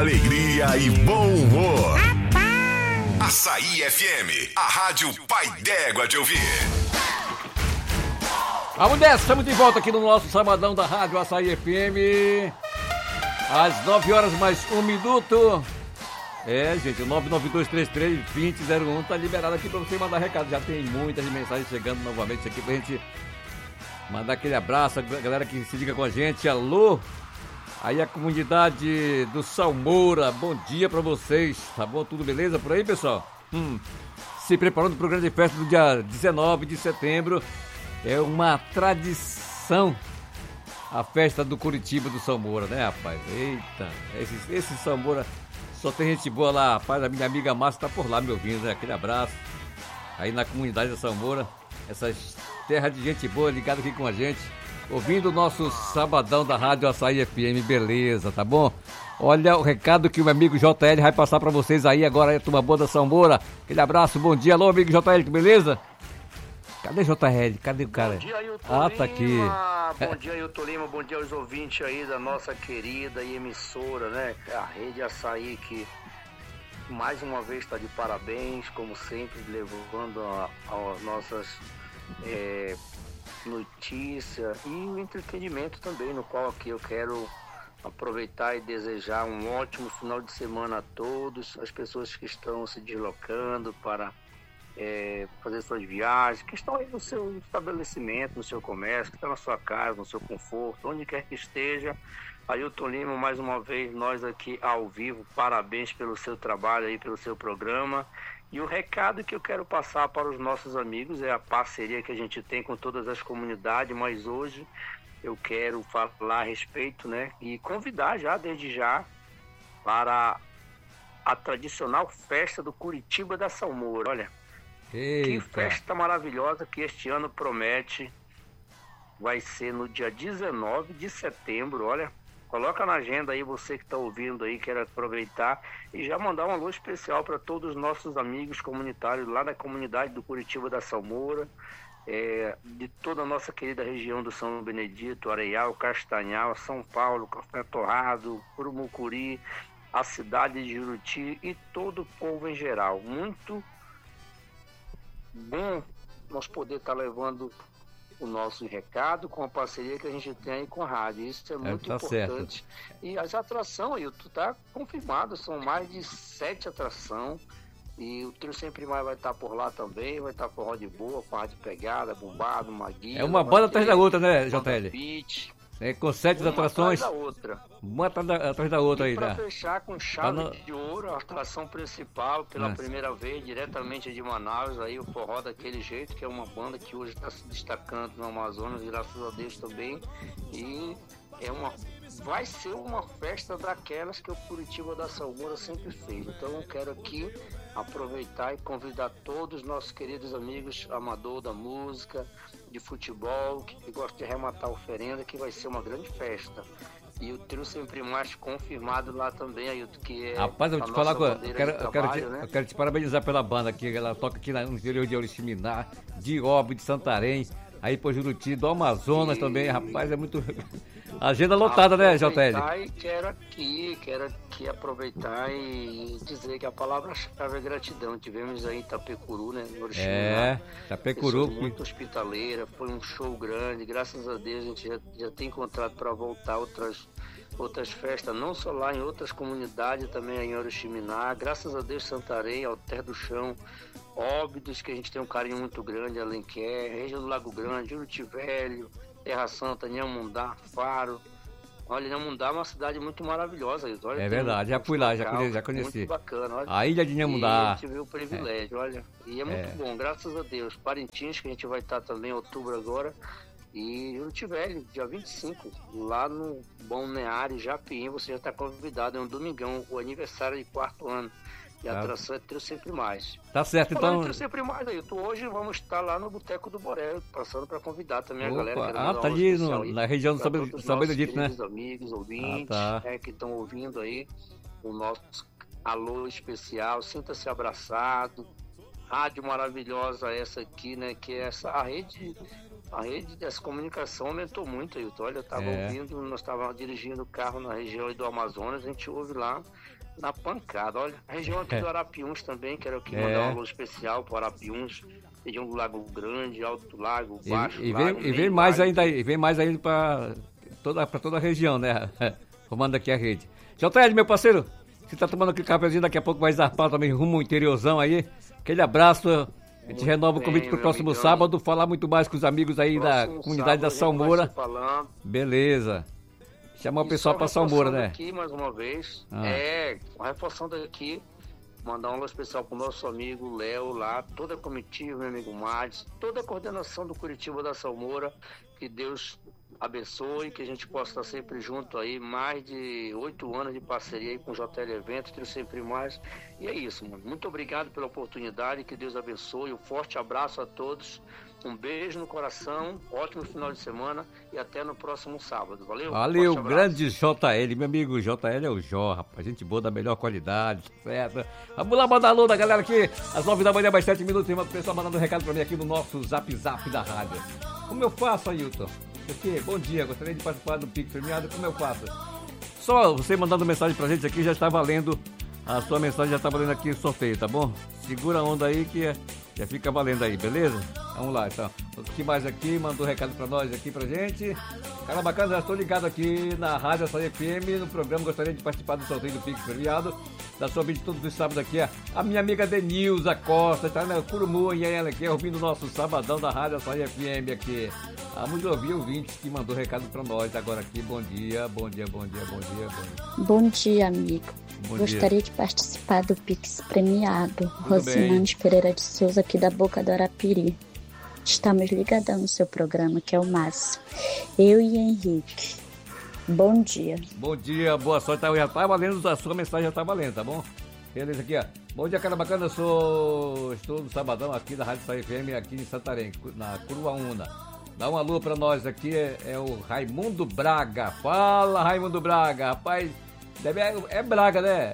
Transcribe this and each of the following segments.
alegria e bom humor. Açaí FM, a rádio pai d'égua de ouvir. Vamos nessa, estamos de volta aqui no nosso sabadão da rádio Açaí FM. Às 9 horas mais 1 minuto. Gente, o 992332001 tá liberado aqui pra você mandar recado. Já tem muitas mensagens chegando novamente aqui pra gente mandar aquele abraço, a galera que se liga com a gente. Alô, aí a comunidade do Salmoura, bom dia pra vocês, tá bom? Tudo beleza por aí, pessoal? Se preparando pro grande festa do dia 19 de setembro. É uma tradição a festa do Curitiba do Salmoura, né, rapaz? Eita, esse Salmoura só tem gente boa lá, rapaz. A minha amiga Márcia tá por lá me ouvindo, né? Aquele abraço aí na comunidade da Salmoura, essas terras de gente boa ligada aqui com a gente, ouvindo o nosso sabadão da rádio Açaí FM, beleza, tá bom? Olha o recado que o meu amigo JL vai passar pra vocês aí agora, turma boa da Salmoura. Aquele abraço, bom dia, alô amigo JL, beleza? Cadê JL? Cadê o cara? Bom dia, Ailton Lima. Tá aqui. Bom dia, Ailton Lima. Bom dia aos ouvintes aí da nossa querida e emissora, né? A Rede Açaí, que mais uma vez está de parabéns, como sempre, levando as nossas notícias e o entretenimento também, no qual aqui eu quero aproveitar e desejar um ótimo final de semana a todos, as pessoas que estão se deslocando para fazer suas viagens, que estão aí no seu estabelecimento, no seu comércio, que estão na sua casa, no seu conforto, onde quer que esteja. Ailton Lima, mais uma vez, nós aqui ao vivo, parabéns pelo seu trabalho aí, pelo seu programa. E o recado que eu quero passar para os nossos amigos é a parceria que a gente tem com todas as comunidades, mas hoje eu quero falar a respeito, né, e convidar já, desde já, para a tradicional festa do Curitiba da Salmoura. Olha, eita, que festa maravilhosa que este ano promete. Vai ser no dia 19 de setembro, olha. Coloca na agenda aí, você que está ouvindo aí, quer aproveitar e já mandar um alô especial para todos os nossos amigos comunitários lá da comunidade do Curitiba da Salmoura, de toda a nossa querida região do São Benedito, Areial, Castanhal, São Paulo, Café Torrado, Urumucuri, a cidade de Juruti e todo o povo em geral. Muito bom nós poder estar levando o nosso recado com a parceria que a gente tem aí com a rádio. Isso é muito importante. Certo. E as atrações, aí, tu tá confirmado, são mais de 7 atrações. E o Trio Sempre Mais vai estar por lá também, vai estar forró de boa, com rádio pegada, bombado, maguila. É uma banda atrás da outra, né, JL? Beat. Com 7 atrações. Uma atrás da outra aí, né? Para fechar com chave de ouro, a atração principal, pela primeira vez, diretamente de Manaus, aí o forró daquele jeito, que é uma banda que hoje está se destacando no Amazonas, graças a Deus também. E vai ser uma festa daquelas que o Curitiba da Salmoura sempre fez. Então eu quero aqui aproveitar e convidar todos os nossos queridos amigos amador da música, de futebol, que gostam de arrematar a oferenda, que vai ser uma grande festa. E o Trio Sempre Mais confirmado lá também, Ailton, que é. Rapaz, eu vou te falar, eu quero te parabenizar pela banda aqui, ela toca aqui no interior de Oriximiná, de Óbidos, de Santarém, aí por Juruti, do Amazonas também, rapaz, é muito. Agenda lotada, né, JL? E quero aqui aproveitar e dizer que a palavra-chave é gratidão. Tivemos aí Itapecuru, né? No Oriximiná, Itapecuru. Muito hospitaleira, foi um show grande. Graças a Deus a gente já tem encontrado para voltar outras festas, não só lá em outras comunidades, também aí em Oriximiná. Graças a Deus, Santarém, Alter do Chão, Óbidos, que a gente tem um carinho muito grande, Alenquer, região do Lago Grande, Juruti Velho, Terra Santa, Nhamundá, Faro. Olha, Nhamundá é uma cidade muito maravilhosa. Olha, é verdade, já fui lá, já conheci. Muito bacana, olha. A ilha de Nhamundá. A gente viu o privilégio, olha. E é muito bom, graças a Deus. Parintins, que a gente vai estar também em outubro agora. E Juruti Velho, dia 25, lá no Balneário Japim, você já está convidado. É um domingão, o aniversário de 4º ano. E a atração é Trio Sempre Mais. Tá certo, falando então. Trio Sempre Mais, Ailton, hoje vamos estar lá no Boteco do Borel, passando para convidar também a galera. Tá ali na região do São Benedito, né? Amigos, ouvintes, que estão ouvindo aí o nosso alô especial. Sinta-se abraçado. Rádio maravilhosa essa aqui, né? Que é a rede A rede dessa comunicação aumentou muito, Ailton. Olha, eu estava ouvindo, nós estávamos dirigindo o carro na região do Amazonas, a gente ouve lá na pancada. Olha, a região aqui do Arapiuns também, quero aqui mandar um alô especial para o Arapiuns, região do Lago Grande, Alto Lago, Baixo Lago. E vem mais ainda para toda a região, né? Formando aqui a rede. JL, meu parceiro, você tá tomando aquele cafezinho, daqui a pouco vai zarpar também rumo ao interiorzão aí. Aquele abraço. A gente renova o convite para o próximo sábado, falar muito mais com os amigos aí da comunidade da Salmoura. Beleza. Chamar o pessoal para Salmoura, né? Aqui mais uma vez, reforçando aqui, mandar um alô especial pro nosso amigo Léo lá, toda a comitiva, meu amigo Mads, toda a coordenação do Curitiba da Salmoura, que Deus abençoe, que a gente possa estar sempre junto aí, mais de 8 anos de parceria aí com o JL Eventos, Trio Sempre Mais, e é isso, mano. Muito obrigado pela oportunidade, que Deus abençoe, um forte abraço a todos, um beijo no coração, ótimo final de semana e até no próximo sábado, valeu? Valeu, grande JL, meu amigo, JL é o Jó, rapaz, gente boa da melhor qualidade, certo? Vamos lá mandar alô da galera aqui, às 9 da manhã, mais 7 minutos, tem uma pessoa mandando um recado pra mim aqui no nosso Zap da rádio. Como eu faço, Ailton? Aqui, bom dia, gostaria de participar do Pix Premiado, como eu faço? Só você mandando mensagem pra gente aqui, já está valendo, a sua mensagem já está valendo aqui o sorteio, tá bom? Segura a onda aí que já fica valendo aí, beleza? Vamos lá, então. O que mais aqui, mandou um recado pra nós aqui pra gente. Cara bacana, já estou ligado aqui na Rádio Açaí FM, no programa, gostaria de participar do sorteio do Pix Premiado, da sua vídeo todos os sábados aqui, a minha amiga Denilza Costa, tá na Curumu, e ela aqui, ouvindo o nosso sabadão da Rádio Açaí FM aqui. Vamos ouvir o ouvinte que mandou recado pra nós agora aqui. Bom dia. Bom dia, amigo. Gostaria de participar do Pix Premiado. Rosinante Pereira de Souza, aqui da Boca do Arapiri. Estamos ligadão no seu programa, que é o Márcio. Eu e Henrique. Bom dia. Bom dia, boa sorte. Já tá valendo, a sua mensagem já tá valendo, tá bom? Beleza, aqui, ó. Bom dia, cara bacana. Estou no sabadão aqui da Rádio Açaí FM, aqui em Santarém, na Curuaúna. Dá um alô pra nós aqui, é o Raimundo Braga. Fala, Raimundo Braga. Rapaz, é Braga, né?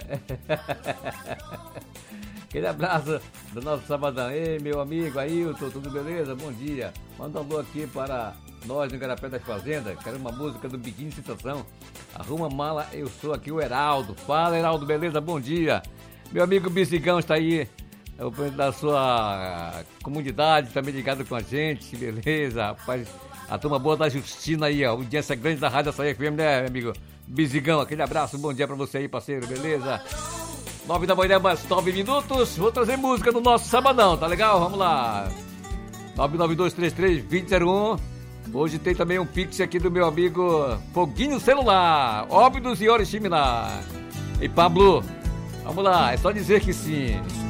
Aquele abraço do nosso sabadão. Ei, meu amigo Ailton, tudo beleza? Bom dia. Manda um alô aqui para nós no Igarapé das Fazendas. Quero uma música do Biquíni Sensação. Arruma mala, eu sou aqui o Heraldo. Fala, Heraldo, beleza? Bom dia. Meu amigo Bizigão está aí, da sua comunidade, também ligado com a gente, beleza, rapaz, a turma boa da Justina aí, ó, audiência grande da Rádio Açaí FM, né, amigo Bizigão, aquele abraço, bom dia pra você aí, parceiro, beleza? 9 da manhã, mais 9 minutos, vou trazer música do nosso sabadão, tá legal? Vamos lá, 99233-2001, hoje tem também um pix aqui do meu amigo Foguinho Celular, Óbidos e Oriximiná, e Pablo, vamos lá, é só dizer que sim.